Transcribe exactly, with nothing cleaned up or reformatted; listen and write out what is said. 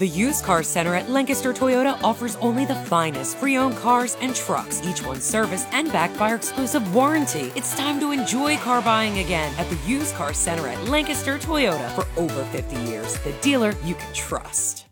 The Used Car Center at Lancaster Toyota offers only the finest pre-owned cars and trucks, each one serviced and backed by our exclusive warranty. It's time to enjoy car buying again at the Used Car Center at Lancaster Toyota. For over fifty years, the dealer you can trust.